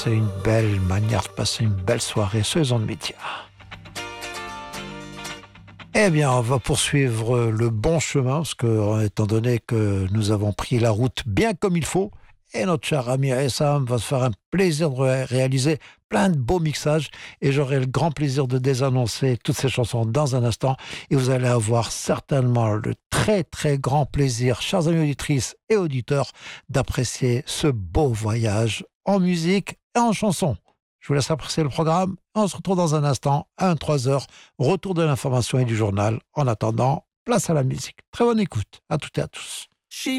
c'est une belle manière de passer une belle soirée sur les ondes médias. Eh bien, on va poursuivre le bon chemin, parce que, étant donné que nous avons pris la route bien comme il faut, et notre cher ami Essam va se faire un plaisir de réaliser plein de beaux mixages, et j'aurai le grand plaisir de désannoncer toutes ces chansons dans un instant, et vous allez avoir certainement le très très grand plaisir, chers amis auditrices et auditeurs, d'apprécier ce beau voyage en musique et en chanson. Je vous laisse apprécier le programme. On se retrouve dans un instant, à 23h, retour de l'information et du journal. En attendant, place à la musique. Très bonne écoute, à toutes et à tous.